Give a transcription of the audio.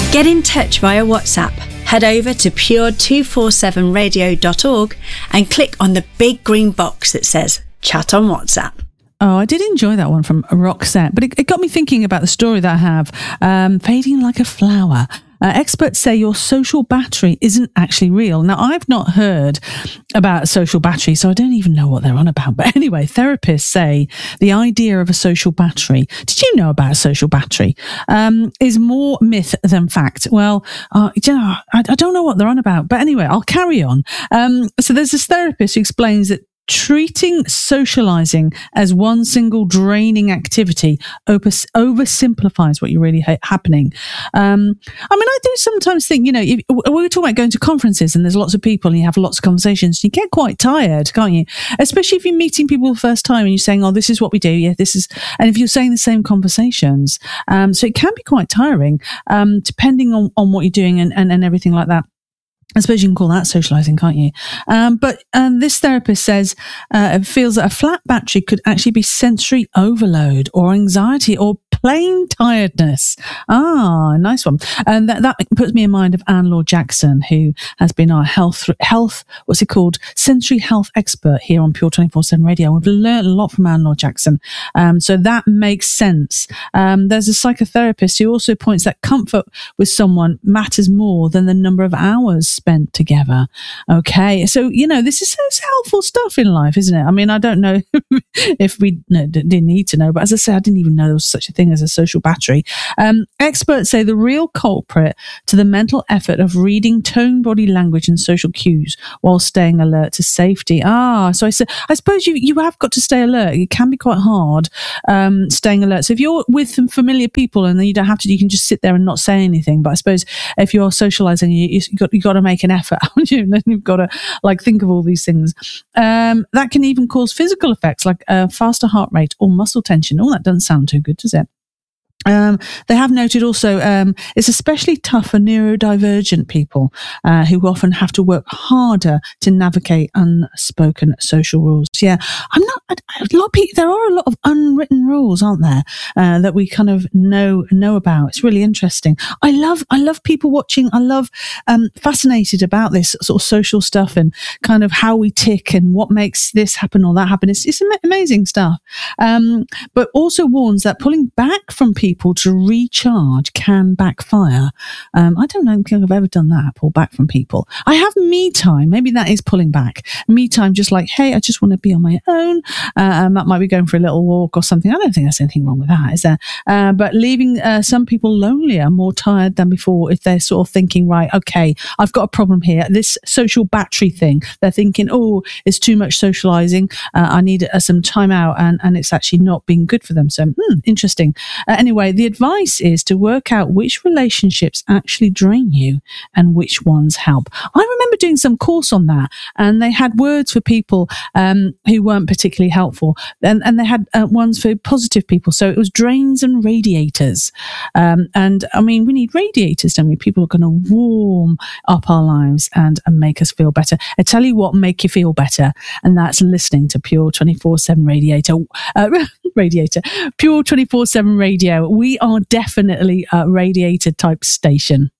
Get in touch via WhatsApp. Head over to pure247radio.org and click on the big green box that says Chat on WhatsApp. Oh, I did enjoy that one from Roxette, but it got me thinking about the story that I have, Fading Like a Flower. Experts say your social battery isn't actually real. Now, I've not heard about social battery, so I don't even know what they're on about. But anyway, therapists say the idea of a social battery, did you know about a social battery, is more myth than fact. Well, I don't know what they're on about. But anyway, I'll carry on. So there's this therapist who explains that treating socializing as one single draining activity oversimplifies what you're really happening. I mean, I do sometimes think, if we're talking about going to conferences and there's lots of people and you have lots of conversations, you get quite tired, can't you? Especially if you're meeting people for the first time and you're saying, oh, this is what we do. Yeah, this is, and if you're saying the same conversations. So it can be quite tiring, depending on what you're doing and everything like that. I suppose you can call that socializing, can't you? But this therapist says it feels that a flat battery could actually be sensory overload or anxiety or plain tiredness. Ah, nice one. And that puts me in mind of Anne Lord Jackson, who has been our health, what's it called? Sensory health expert here on Pure 24/7 Radio. We've learned a lot from Anne Lord Jackson. So that makes sense. There's a psychotherapist who also points that comfort with someone matters more than the number of hours spent together. Okay. So, this is helpful stuff in life, isn't it? I mean, I don't know if we didn't need to know, but as I said, I didn't even know there was such a thing as a social battery. Experts say the real culprit to the mental effort of reading tone, body language and social cues while staying alert to safety. So I suppose you have got to stay alert. It can be quite hard staying alert. So if you're with some familiar people and then you don't have to, you can just sit there and not say anything. But I suppose if you're socializing, you've got to make an effort, haven't you? And then you've got to think of all these things. That can even cause physical effects like faster heart rate or muscle tension. Oh, that doesn't sound too good, does it? They have noted also it's especially tough for neurodivergent people who often have to work harder to navigate unspoken social rules. Yeah, there are a lot of unwritten rules, aren't there, that we kind of know about. It's really interesting. I love people watching. I love fascinated about this sort of social stuff and kind of how we tick and what makes this happen or that happen. It's amazing stuff. But also warns that pulling back from people to recharge can backfire. I don't think I've ever done that, pull back from people. I have me time. Maybe that is pulling back. Me time, just like, hey, I just want to be on my own. That might be going for a little walk or something. I don't think there's anything wrong with that, is there? But leaving some people lonelier, more tired than before, if they're sort of thinking, right, okay, I've got a problem here. This social battery thing, they're thinking, oh, it's too much socializing. I need some time out, and it's actually not being good for them. So, interesting. Anyway, the advice is to work out which relationships actually drain you and which ones help. I remember doing some course on that, and they had words for people who weren't particularly helpful, and they had ones for positive people. So it was drains and radiators. And I mean, we need radiators, don't we? People are going to warm up our lives and make us feel better. I tell you what make you feel better, and that's listening to Pure 24/7 Radiator, Pure 24/7 Radio. We are definitely a radiator type station.